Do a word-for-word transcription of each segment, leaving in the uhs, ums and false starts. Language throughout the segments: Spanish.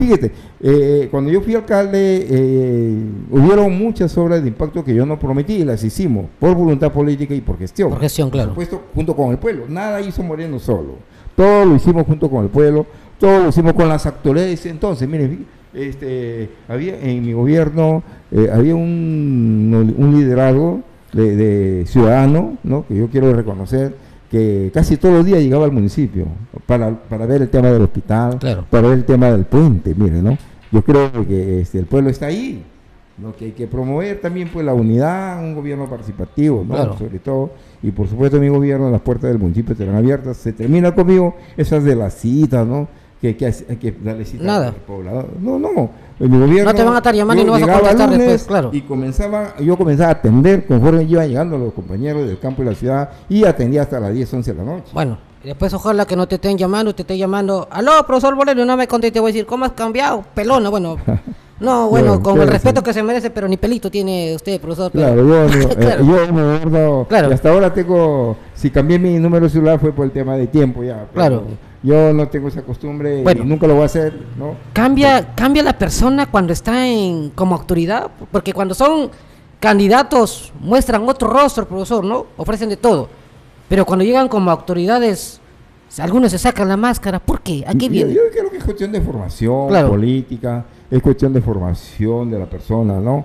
Fíjate, eh, cuando yo fui alcalde, eh, hubieron muchas obras de impacto que yo no prometí y las hicimos por voluntad política y por gestión. Por gestión, claro. Por supuesto, junto con el pueblo. Nada hizo Moreno solo. Todo lo hicimos junto con el pueblo, todo lo hicimos con las autoridades. Entonces, miren, este, había en mi gobierno eh, había un, un liderazgo de, de ciudadano, ¿no? Que yo quiero reconocer, que casi todos los días llegaba al municipio para, para ver el tema del hospital, claro, para ver el tema del puente, mire, ¿no? Yo creo que este, el pueblo está ahí, lo que hay que promover también pues la unidad, un gobierno participativo, ¿no? Claro. Sobre todo, y por supuesto mi gobierno, las puertas del municipio estarán abiertas, se termina conmigo esas de las citas, ¿no? Que, que hay que darle cita Nada. al poblador. No, no, en mi gobierno... No te van a estar llamando y no vas a llegaba contestar lunes después, claro. Y comenzaba, yo comenzaba a atender conforme iban llegando los compañeros del campo y la ciudad, y atendía hasta las diez, once de la noche. Bueno, y después ojalá que no te estén llamando, te estén llamando, aló, profesor Moreno, no me conteste, voy a decir, ¿cómo has cambiado? Pelona, bueno, no, bueno, Bueno, con claro, el respeto sí. que se merece, pero ni pelito tiene usted, profesor. Pero... Claro, yo, no, claro. eh, yo me acuerdo, Claro. y hasta ahora tengo, si cambié mi número celular fue por el tema de tiempo ya. Claro. Yo no tengo esa costumbre Bueno. y nunca lo voy a hacer, ¿no? Cambia, cambia la persona cuando está en como autoridad, porque cuando son candidatos muestran otro rostro, profesor, ¿no? Ofrecen de todo, pero cuando llegan como autoridades, algunos se sacan la máscara, ¿por qué? ¿A qué Yo, viene? yo creo que es cuestión de formación Claro. política, es cuestión de formación de la persona, ¿no?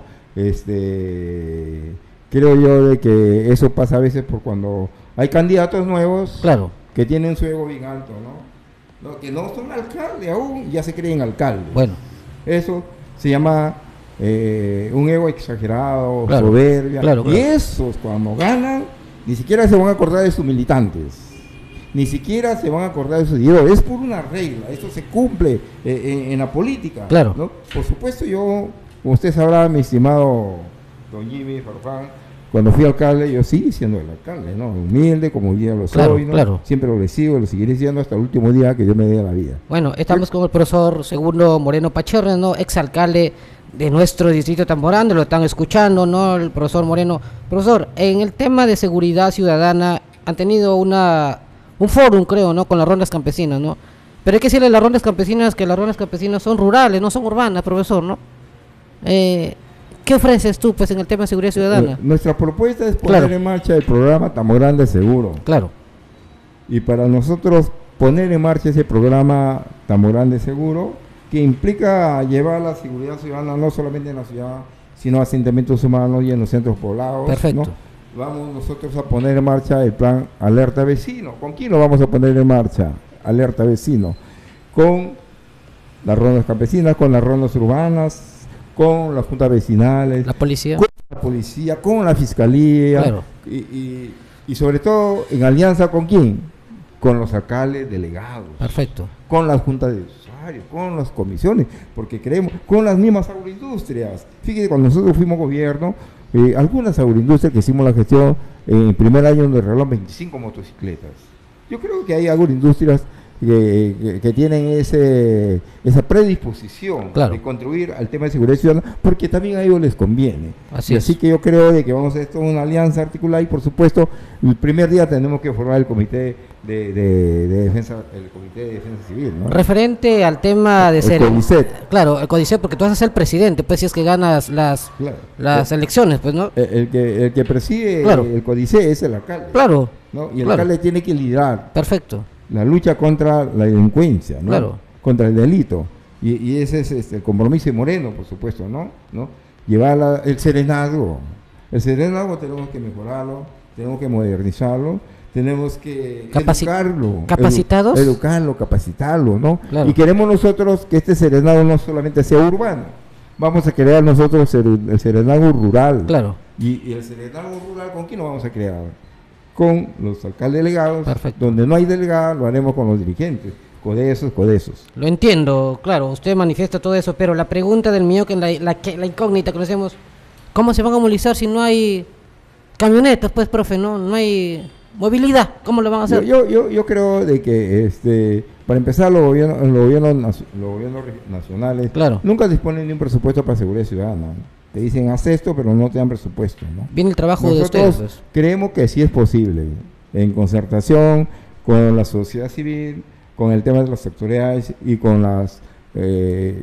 Este, creo yo de que eso pasa a veces por cuando hay candidatos nuevos, Claro, que tienen su ego bien alto, ¿no? No, que no son alcalde aún, ya se creen alcalde. bueno, Eso se llama eh, un ego exagerado, Claro, soberbia. claro, Y claro. esos cuando ganan, ni siquiera se van a acordar de sus militantes. Ni siquiera se van a acordar de sus seguidores. Es por una regla, esto se cumple eh, en, en la política. Claro. ¿no? Por supuesto, yo, como usted sabrá, mi estimado don Jimmy Farfán, cuando fui alcalde, yo sí siendo el alcalde, ¿no? Humilde, como hoy día lo Claro, soy, ¿no? claro. Siempre lo he sido, lo seguiré siendo hasta el último día que yo me dé a la vida. bueno, estamos con el profesor Segundo Moreno Pacherre, ¿no? Exalcalde de nuestro distrito Tamborán, lo están escuchando, ¿no? El profesor Moreno. Profesor, en el tema de seguridad ciudadana han tenido una un fórum, creo, ¿no? Con las rondas campesinas, ¿no? Pero hay que decirle a las rondas campesinas que las rondas campesinas son rurales, no son urbanas, profesor, ¿no? Eh, ¿Qué ofreces tú, pues, en el tema de seguridad ciudadana? Eh, Nuestra propuesta es poner Claro. en marcha el programa Tamborán de Seguro. Claro, Y para nosotros poner en marcha ese programa Tamborán de Seguro, que implica llevar la seguridad ciudadana no solamente en la ciudad, sino a asentamientos humanos y en los centros poblados. Perfecto. ¿no? Vamos nosotros a poner en marcha el plan Alerta Vecino. ¿Con quién lo vamos a poner en marcha? Alerta Vecino. Con las rondas campesinas, con las rondas urbanas, con las juntas vecinales, la policía. con la policía, con la fiscalía, Claro. y, y, y sobre todo en alianza con quién, con los alcaldes delegados, Perfecto. con las juntas de usuarios, con las comisiones, porque creemos, con las mismas agroindustrias. Fíjate, cuando nosotros fuimos gobierno, eh, algunas agroindustrias que hicimos la gestión en el primer año donde regalaron veinticinco motocicletas. Yo creo que hay agroindustrias que, que, que tienen ese esa predisposición Claro. de contribuir al tema de seguridad ciudadana, porque también a ellos les conviene. Así y es. así que yo creo de que vamos a hacer toda una alianza articulada y por supuesto el primer día tenemos que formar el comité de, de, de defensa, el comité de defensa civil, ¿no? Referente al tema de El ser... CODICET. Claro, el CODICET, porque tú vas a ser presidente, pues, si es que ganas las Claro. las elecciones, pues, ¿no? El, el que el que preside Claro. el CODICET es el alcalde, Claro, ¿no? Y el claro. alcalde tiene que liderar perfecto. la lucha contra la delincuencia, ¿no? Claro. Contra el delito. Y, y ese es este, el compromiso de Moreno, por supuesto, ¿no? ¿No? Llevar la- el serenazgo. El serenazgo tenemos que mejorarlo, tenemos que modernizarlo, tenemos que Capaci- educarlo. ¿capacitados? edu- educarlo, capacitarlo, ¿no? Claro. Y queremos nosotros que este serenazgo no solamente sea urbano, vamos a crear nosotros el, el serenazgo rural. Claro. Y, y el serenazgo rural, ¿con quién lo vamos a crear? Con los alcaldes delegados. Perfecto. Donde no hay delegado, lo haremos con los dirigentes. Codesos, codesos. Lo entiendo, claro, usted manifiesta todo eso, pero la pregunta del mío, que la, la, que- la incógnita que nos hacemos, ¿cómo se van a movilizar si no hay camionetas, pues, profe? No, no hay movilidad, ¿cómo lo van a Yo, hacer? yo, yo, yo creo de que, este, para empezar, los gobiernos, los gobiernos, nacio- los gobiernos reg- nacionales Claro. nunca disponen de un presupuesto para seguridad ciudadana. ¿no? Te dicen, haz esto, pero no te dan presupuesto, ¿no? Viene el trabajo de Nosotros ustedes, pues. creemos que sí es posible, en concertación con la sociedad civil, con el tema de las autoridades y con las eh,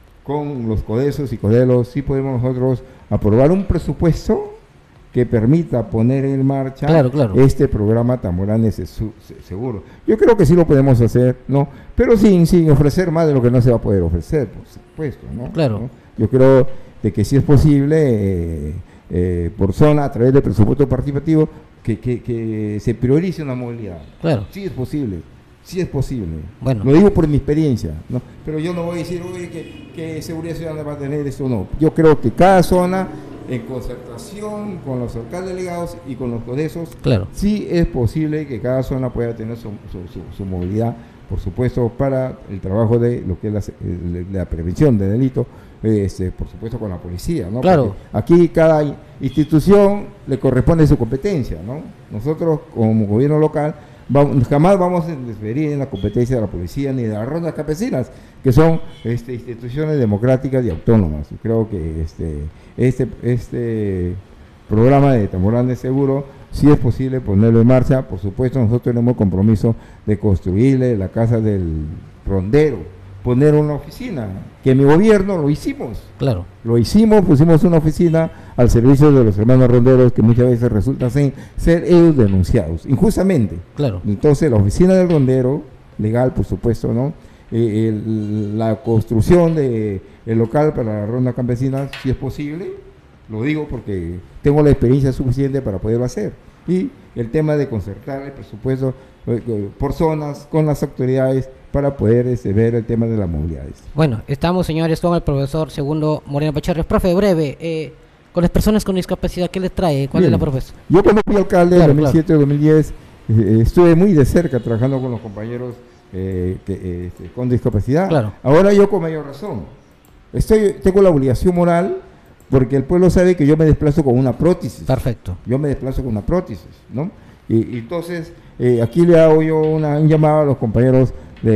con los CODESOS y CODELOS, sí podemos nosotros aprobar un presupuesto que permita poner en marcha claro, claro. este programa Tamborane Seguro. Yo creo que sí lo podemos hacer, ¿no? Pero sin, sin ofrecer más de lo que no se va a poder ofrecer, por supuesto, ¿no? Claro. ¿no? Yo creo de que sí es posible, eh, eh, por zona, a través del presupuesto participativo, que, que, que se priorice una movilidad. Claro. Sí es posible, sí es posible. Bueno. Lo digo por mi experiencia, ¿no? Pero yo no voy a decir, oye, que, que seguridad ciudadana va a tener esto, no. Yo creo que cada zona, en concertación con los alcaldes delegados y con los CODESOS, claro. sí es posible que cada zona pueda tener su, su, su, su movilidad, por supuesto, para el trabajo de lo que es la, la prevención de delito, este, por supuesto con la policía, ¿no? Claro. Porque aquí cada institución le corresponde su competencia, ¿no? Nosotros como gobierno local vamos, jamás vamos a interferir en la competencia de la policía ni de las rondas campesinas, que son este, instituciones democráticas y autónomas. Y creo que este este este programa de Tamborane Seguro sí es posible ponerlo en marcha. Por supuesto, nosotros tenemos compromiso de construirle la casa del rondero, poner una oficina, que en mi gobierno lo hicimos. Claro. Lo hicimos, pusimos una oficina al servicio de los hermanos ronderos, que muchas veces resultan ser, ser ellos denunciados, injustamente. Claro. Entonces, la oficina del rondero, legal, por supuesto, ¿no? Eh, el, la construcción de el local para la ronda campesina, si es posible, lo digo porque tengo la experiencia suficiente para poderlo hacer. Y el tema de concertar el presupuesto eh, por zonas con las autoridades para poder este, ver el tema de las movilidades. Bueno, estamos, señores, con el profesor Segundo Moreno Pacharres. Profe, breve, eh, con las personas con discapacidad, ¿qué les trae? ¿Cuál Bien. es la propuesta? Yo cuando fui alcalde en claro, dos mil siete dos mil diez, eh, estuve muy de cerca trabajando con los compañeros eh, que, eh, con discapacidad. Claro. Ahora yo con mayor razón. Estoy, tengo la obligación moral, porque el pueblo sabe que yo me desplazo con una prótesis. Perfecto. Yo me desplazo con una prótesis, ¿no? Y, y entonces, eh, aquí le hago yo una, un llamado a los compañeros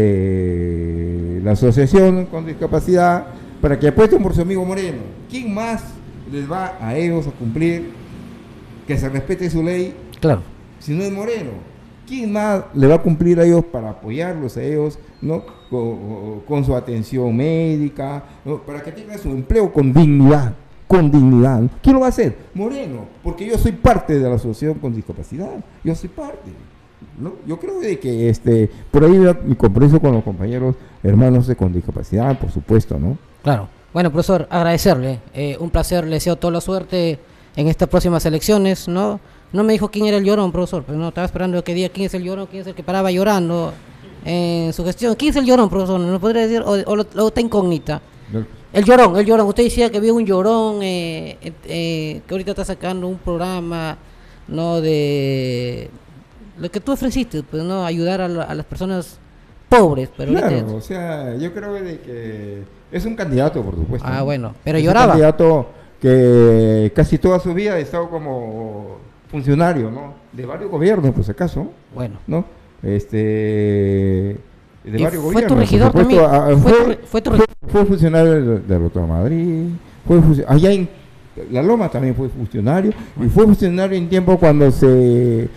de la asociación con discapacidad para que apuesten por su amigo Moreno. ¿Quién más les va a ellos a cumplir que se respete su ley? Claro. Si no es Moreno. ¿Quién más le va a cumplir a ellos para apoyarlos a ellos, ¿no? Con, con su atención médica, ¿no? Para que tengan su empleo con dignidad, con dignidad. ¿Quién lo va a hacer? Moreno, porque yo soy parte de la asociación con discapacidad, yo soy parte, ¿no? Yo creo de que este por ahí va mi compromiso con los compañeros hermanos de con discapacidad, por supuesto, ¿no? Claro. Bueno, profesor, agradecerle, eh, un placer, le deseo toda la suerte en estas próximas elecciones, ¿no? No me dijo quién era el llorón, profesor, pero no, estaba esperando que diga quién es el llorón, quién es el que paraba llorando en su gestión. ¿Quién es el llorón, profesor? ¿No podría decir? O, o, lo, o está incógnita. El llorón, el llorón. Usted decía que había un llorón eh, eh, que ahorita está sacando un programa, ¿no? De lo que tú ofreciste, pues, ¿no? Ayudar a, a las personas pobres. Pero claro, ahorita... o sea, yo creo de que es un candidato, por supuesto. Ah, ¿no? bueno, pero es lloraba. Un candidato que casi toda su vida ha estado como funcionario, ¿no? De varios gobiernos, por si acaso. Bueno. ¿No? Este... de varios fue gobiernos. Tu regidor supuesto, también. A, fue, fue, fue, tu fue, fue funcionario de, de Roto Madrid, fue allá en La Loma también fue funcionario, y fue funcionario en tiempo cuando se,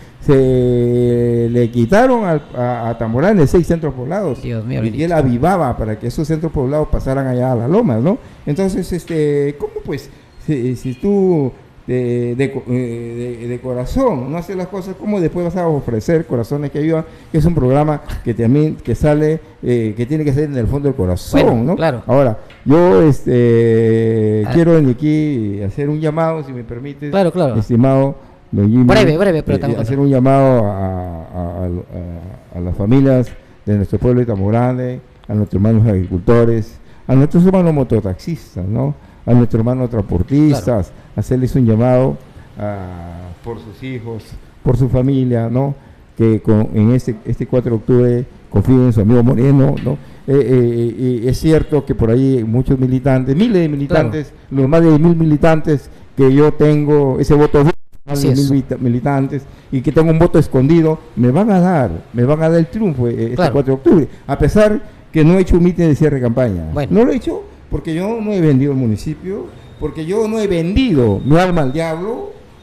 se le quitaron al, a, a Tamborane seis centros poblados. Dios mío, y él avivaba para que esos centros poblados pasaran allá a Las Lomas, ¿no? Entonces, este, ¿cómo pues, si, si tú de, de, de, de corazón no haces las cosas, cómo después vas a ofrecer Corazones que Ayudan, que es un programa que también que sale, eh, que tiene que ser en el fondo del corazón, bueno, ¿no? Claro. Ahora, yo este ah. quiero desde aquí hacer un llamado, si me permites, claro, claro. estimado Jimmy, breve, breve, pero eh, hacer un llamado a, a, a, a las familias de nuestro pueblo de Tamborane, a nuestros hermanos agricultores, a nuestros hermanos mototaxistas, ¿no? A nuestros hermanos transportistas, claro. Hacerles un llamado a, por sus hijos, por su familia, ¿no? Que con, en este, este cuatro de octubre confíen en su amigo Moreno, ¿no? Eh, eh, eh, es cierto que por ahí muchos militantes, miles de militantes, claro. Los más de mil militantes que yo tengo, ese voto de más de mil militantes, y que tengo un voto escondido, me van a dar, me van a dar el triunfo eh, este claro. cuatro de octubre, a pesar que no he hecho un mitin de cierre de campaña. Bueno. No lo he hecho porque yo no he vendido el municipio, porque yo no he vendido mi alma al diablo,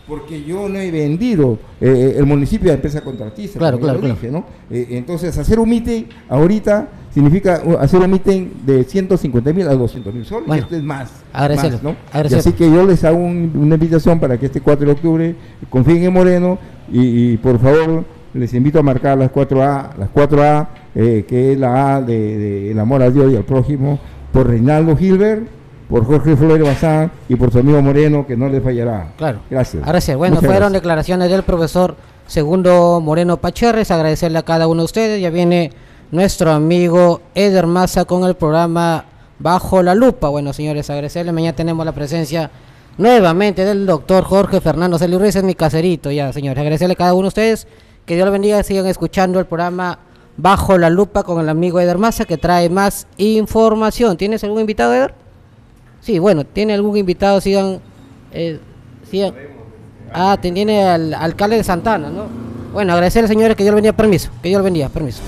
porque yo no he vendido eh, el municipio de empresa contratista. Claro, claro, lo claro. dije, ¿no? Eh, entonces, hacer un meeting ahorita significa uh, hacer un meeting de ciento cincuenta mil a doscientos mil soles, bueno, y esto es más. agradecerle, más, ¿no? agradecerle. Así que yo les hago un, una invitación para que este cuatro de octubre confíen en Moreno y, y por favor les invito a marcar las cuatro A, las cuatro A, eh, que es la A de, de el amor a Dios y al prójimo, por Reinaldo Gilbert, por Jorge Flores Bazán y por su amigo Moreno, que no le fallará. Claro. Gracias. Gracias. Bueno, Muchas fueron gracias. declaraciones del profesor Segundo Moreno Pacherres. Agradecerle a cada uno de ustedes. Ya viene nuestro amigo Eder Maza con el programa Bajo la Lupa. Bueno, señores, agradecerle. Mañana tenemos la presencia nuevamente del doctor Jorge Fernando Celio Ruiz, es mi caserito. Ya, señores, agradecerle a cada uno de ustedes. Que Dios los bendiga. Sigan escuchando el programa Bajo la Lupa con el amigo Eder Maza, que trae más información. ¿Tienes algún invitado, Eder? Sí, bueno, ¿tiene algún invitado? Sigan, eh, sigan. Ah, tiene al alcalde de Santana, ¿no? Bueno, agradecerle, señores, que Dios le bendiga, permiso, que Dios le bendiga, permiso.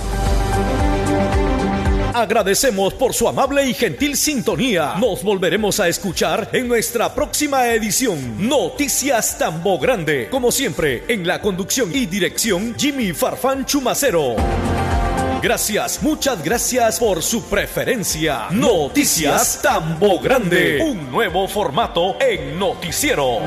Agradecemos por su amable y gentil sintonía. Nos volveremos a escuchar en nuestra próxima edición. Noticias Tambo Grande. Como siempre, en la conducción y dirección, Jimmy Farfán Chumacero. Gracias, muchas gracias por su preferencia. Noticias Tambo Grande. Un nuevo formato en noticiero.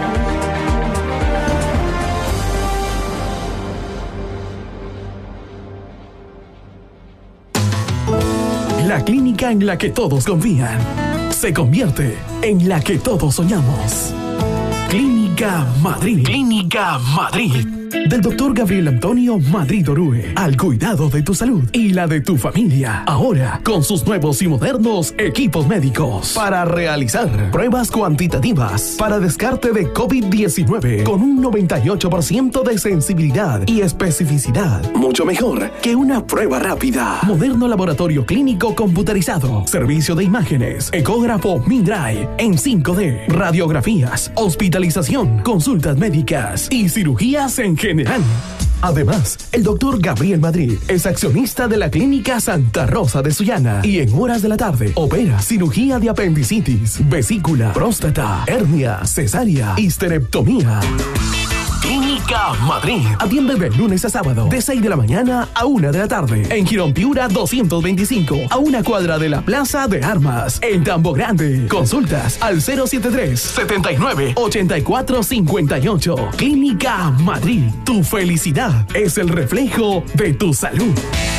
La clínica en la que todos confían se convierte en la que todos soñamos. Clínica Madrid. Clínica Madrid. Del doctor Gabriel Antonio Madrid Orue. Al cuidado de tu salud y la de tu familia. Ahora con sus nuevos y modernos equipos médicos. Para realizar pruebas cuantitativas. Para descarte de COVID diecinueve. Con un noventa y ocho por ciento de sensibilidad y especificidad. Mucho mejor que una prueba rápida. Moderno laboratorio clínico computarizado. Servicio de imágenes. Ecógrafo Mindray. En cinco D. Radiografías. Hospitalización. Consultas médicas. Y cirugías en general. Además, el doctor Gabriel Madrid es accionista de la Clínica Santa Rosa de Sullana y en horas de la tarde opera cirugía de apendicitis, vesícula, próstata, hernia, cesárea, histerectomía. Clínica Madrid. Atiende de lunes a sábado, de seis de la mañana a una de la tarde. En Girón Piura doscientos veinticinco, a una cuadra de la Plaza de Armas. En Tambo Grande. Consultas al cero setenta y tres, setenta y nueve, ochenta y cuatro cincuenta y ocho. Clínica Madrid. Tu felicidad es el reflejo de tu salud.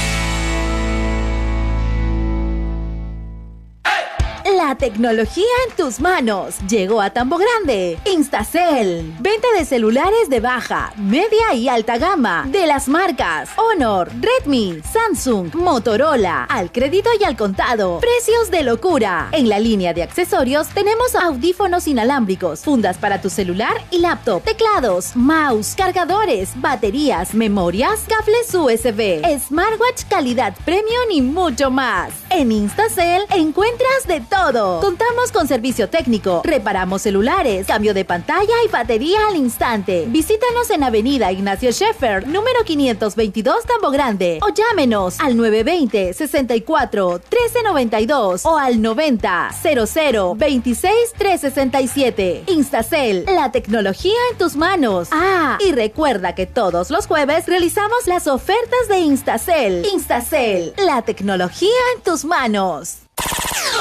La tecnología en tus manos llegó a Tambo Grande. Instacel. Venta de celulares de baja, media y alta gama de las marcas Honor, Redmi, Samsung, Motorola, al crédito y al contado. Precios de locura. En la línea de accesorios tenemos audífonos inalámbricos, fundas para tu celular y laptop, teclados, mouse, cargadores, baterías, memorias, cables U S B, smartwatch calidad premium y mucho más. En Instacel encuentras de todo. Contamos con servicio técnico, reparamos celulares, cambio de pantalla y batería al instante. Visítanos en Avenida Ignacio Scheffer, número quinientos veintidós, Tambo Grande, o llámenos al nueve veinte, sesenta y cuatro, trece noventa y dos o al noventa, cero cero, veintiséis, trescientos sesenta y siete. Instacel, la tecnología en tus manos. Ah, y recuerda que todos los jueves realizamos las ofertas de Instacel. Instacel, la tecnología en tus manos.